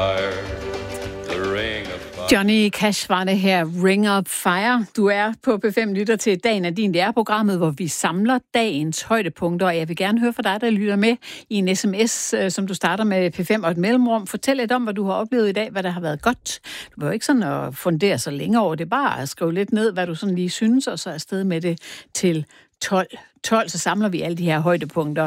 fire, the ring of fire. Johnny Cash var det her, Ring of Fire. Du er på P5 lytter til Dagen af din. Det er programmet, hvor vi samler dagens højdepunkter, og jeg vil gerne høre fra dig, der lytter med i en sms, som du starter med P5 og et mellemrum. Fortæl lidt om, hvad du har oplevet i dag, hvad der har været godt. Du behøver ikke sådan at fundere så længe over det, bare at skrive lidt ned, hvad du sådan lige synes, og så afsted med det til 12, så samler vi alle de her højdepunkter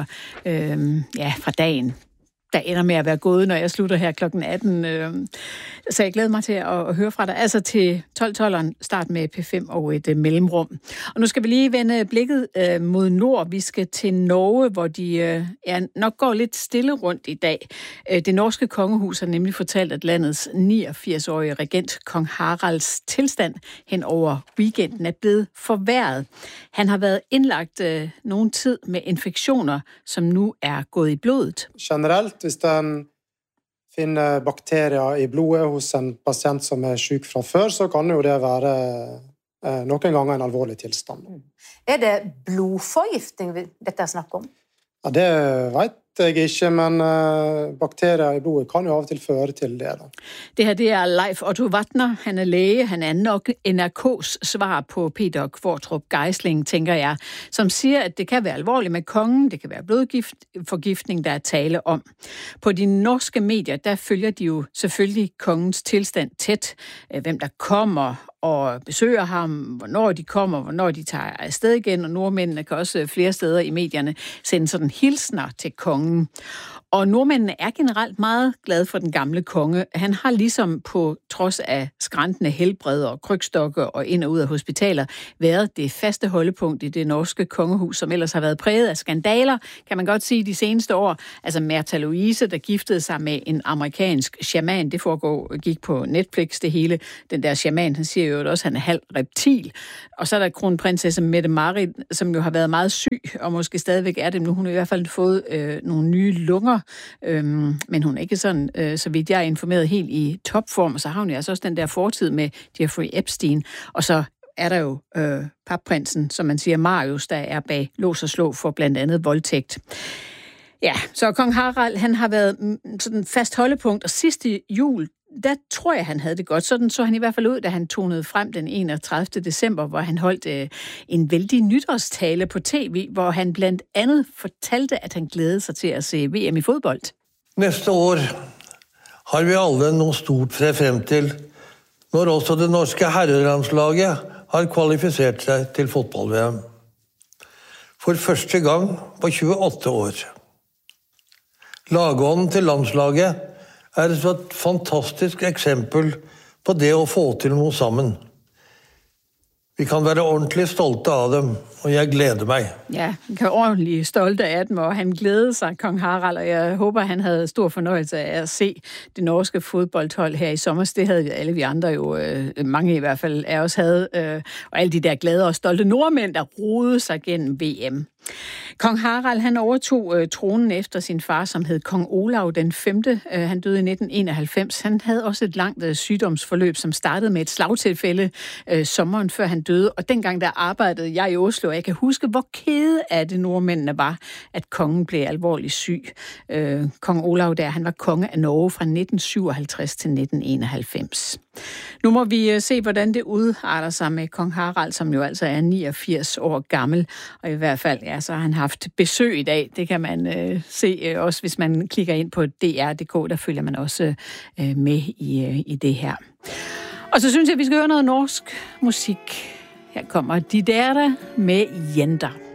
fra dagen, der ender med at være gået, når jeg slutter her klokken 18. Så jeg glæder mig til at høre fra dig. Altså til 12'eren, start med P5 og et mellemrum. Og nu skal vi lige vende blikket mod nord. Vi skal til Norge, hvor de nok går lidt stille rundt i dag. Det norske kongehus har nemlig fortalt, at landets 89-årige regent, kong Haralds tilstand hen over weekenden er blevet forværret. Han har været indlagt nogen tid med infektioner, som nu er gået i blodet. Generelt, hvis den finner bakterier i blodet hos en patient som er syk fra før, så kan jo det være noen ganger en alvorlig tilstand. Er det blodforgiftning dette er snakk om? Ja, det vet jeg ikke, men bakterier i blodet kan jo av og til føre til det. Da. Det her, det er Leif Otto Vatner. Han er læge. Han er nok NRK's svar på Peter Kvartrup Geisling, tænker jeg, som siger, at det kan være alvorligt med kongen. Det kan være blodforgiftning, der er tale om. På de norske medier, der følger de jo selvfølgelig kongens tilstand tæt. Hvem der kommer og besøger ham, hvornår de kommer, hvornår de tager afsted igen, og nordmændene kan også flere steder i medierne sende sådan hilsner til kongen. Og nordmændene er generelt meget glade for den gamle konge. Han har ligesom på trods af skrantende helbred og krykstokke og ind og ud af hospitaler været det faste holdepunkt i det norske kongehus, som ellers har været præget af skandaler, kan man godt sige, de seneste år. Altså Märtha Louise, der giftede sig med en amerikansk shaman, det gik på Netflix det hele. Den der shaman, han siger jo også, at han er halv reptil. Og så er der kronprinsesse Mette-Marit, som jo har været meget syg, og måske stadigvæk er det nu. Hun har i hvert fald fået nogle nye lunger, men hun er ikke sådan, så vidt jeg er informeret, helt i topform, og så har hun jo altså også den der fortid med Jeffrey Epstein, og så er der jo papprinsen, som man siger, Marius, der er bag lås og slå for blandt andet voldtægt. Ja, så kong Harald, han har været sådan fast holdepunkt, og sidste jul, der tror jeg, han havde det godt. Sådan så han i hvert fald ud, da han tonede frem den 31. december, hvor han holdt en vældig nytårstale på tv, hvor han blandt andet fortalte, at han glædede sig til at se VM i fodbold. Næste år har vi alle noget stort se frem til, når også det norske herrelandslaget har kvalificeret sig til fodbold-VM. For første gang på 28 år. Lagånden til landslaget er et fantastisk eksempel på det at få til noget sammen. Vi kan være ordentligt stolte af dem, og jeg glæder mig. Ja, vi kan ordentligt stolte af dem, og han glædede sig, kong Harald, og jeg håber, han havde stor fornøjelse af at se det norske fodboldhold her i sommer. Det havde alle vi andre jo, mange i hvert fald af os havde, og alle de der glade og stolte nordmænd, der rodede sig gennem VM. Kong Harald, han overtog tronen efter sin far, som hed kong Olav den 5. Han døde i 1991. Han havde også et langt sygdomsforløb, som startede med et slagtilfælde sommeren før han døde. Og dengang der arbejdede jeg i Oslo, og jeg kan huske, hvor kede af det nordmændene var, at kongen blev alvorligt syg. Kong Olav der, han var konge af Norge fra 1957 til 1991. Nu må vi se, hvordan det udarter sig med kong Harald, som jo altså er 89 år gammel. Og i hvert fald, ja, så har han haft besøg i dag. Det kan man se også, hvis man klikker ind på dr.dk. Der følger man også med i det her. Og så synes jeg, vi skal høre noget norsk musik. Her kommer De Derre med Jenter.